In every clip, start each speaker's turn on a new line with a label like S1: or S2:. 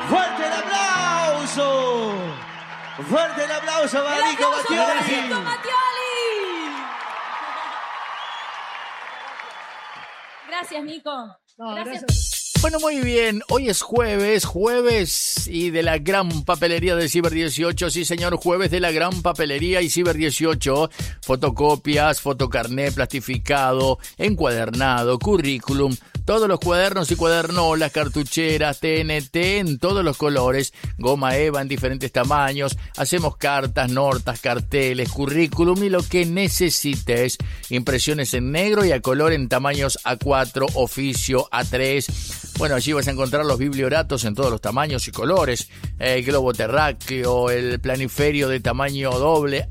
S1: ¡Fuerte el aplauso! ¡Fuerte el aplauso para Nico Mattioli!
S2: Gracias, Nico. Gracias.
S3: Bueno, muy bien, hoy es jueves y de la gran papelería de Ciber 18, sí señor, jueves de la gran papelería y Ciber 18, fotocopias, fotocarné plastificado, encuadernado, currículum, todos los cuadernos y cuadernolas, cartucheras, TNT en todos los colores, goma eva en diferentes tamaños, hacemos cartas, notas, carteles, currículum y lo que necesites, impresiones en negro y a color en tamaños A4, oficio, A3. Bueno, allí vas a encontrar los biblioratos en todos los tamaños y colores, el globo terráqueo, el planiferio de tamaño doble,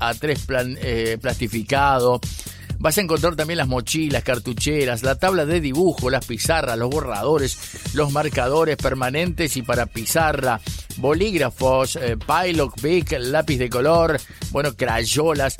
S3: A3 plastificado. Vas a encontrar también las mochilas, cartucheras, la tabla de dibujo, las pizarras, los borradores, los marcadores permanentes y para pizarra, bolígrafos, Pilot, Bic, lápiz de color, bueno, crayolas.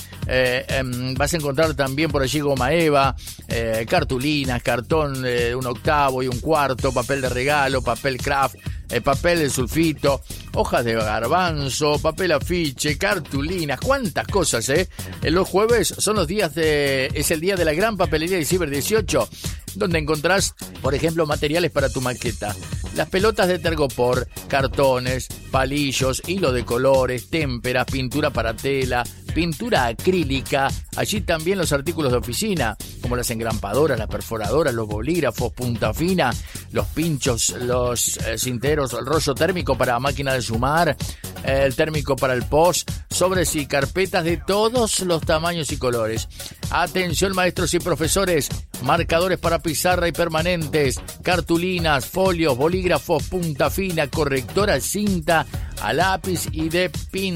S3: Vas a encontrar también por allí goma eva, cartulinas, cartón de 1/8 y 1/4, papel de regalo, papel craft, papel de sulfito, hojas de garbanzo, papel afiche, cartulinas, cuántas cosas, Los jueves son los días es el día de la gran papelería de Ciber 18, donde encontrás, por ejemplo, materiales para tu maqueta, las pelotas de tergopor, cartones, palillos, hilo de colores, témperas, pintura para tela, pintura acrílica, allí también los artículos de oficina, como las engrampadoras, las perforadoras, los bolígrafos, punta fina, los pinchos, los cinteros, el rollo térmico para máquina de sumar, el térmico para el post, sobres y carpetas de todos los tamaños y colores. Atención maestros y profesores, marcadores para pizarra y permanentes, cartulinas, folios, bolígrafos, punta fina, correctora, cinta, a lápiz y de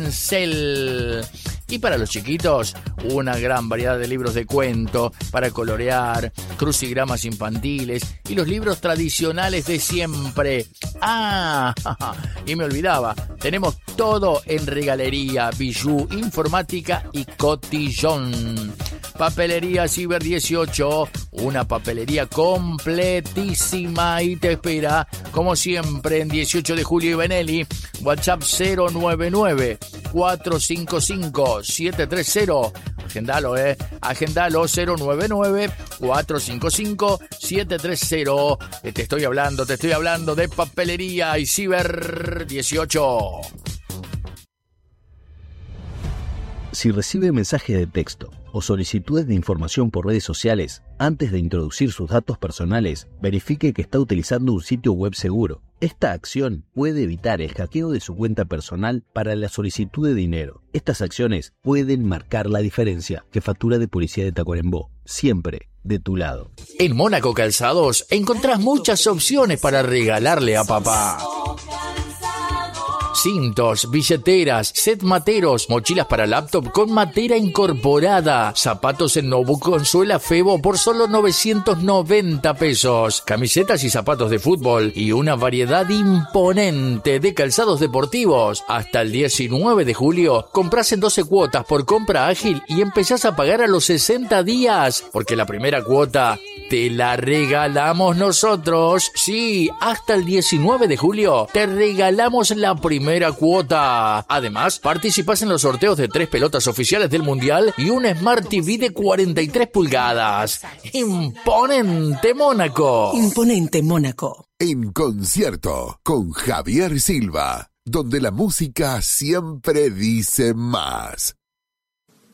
S3: pincel. Y para los chiquitos, una gran variedad de libros de cuento para colorear, crucigramas infantiles y los libros tradicionales de siempre. Y me olvidaba, tenemos todo en regalería, bijú, informática y cotillón. Papelería Ciber 18, una papelería completísima y te espera, como siempre, en 18 de julio y Benelli. WhatsApp 099-455-730. Agendalo, Agendalo 099-455-730. Te estoy hablando de papelería y Ciber 18.
S4: Si recibe mensajes de texto o solicitudes de información por redes sociales, antes de introducir sus datos personales, verifique que está utilizando un sitio web seguro. Esta acción puede evitar el hackeo de su cuenta personal para la solicitud de dinero. Estas acciones pueden marcar la diferencia. Jefatura de Policía de Tacuarembó, siempre de tu lado.
S3: En Mónaco Calzados encontrás muchas opciones para regalarle a papá. Cintos, billeteras, set materos, mochilas para laptop con matera incorporada, zapatos en Nobu con suela Febo por solo 990 pesos, camisetas y zapatos de fútbol y una variedad imponente de calzados deportivos. Hasta el 19 de julio comprás en 12 cuotas por compra ágil y empezás a pagar a los 60 días, porque la primera cuota te la regalamos nosotros. Sí, hasta el 19 de julio te regalamos la primera cuota. Además, participás en los sorteos de 3 pelotas oficiales del Mundial y un Smart TV de 43 pulgadas. ¡Imponente Mónaco!
S5: Imponente Mónaco.
S6: En concierto con Javier Silva, donde la música siempre dice más.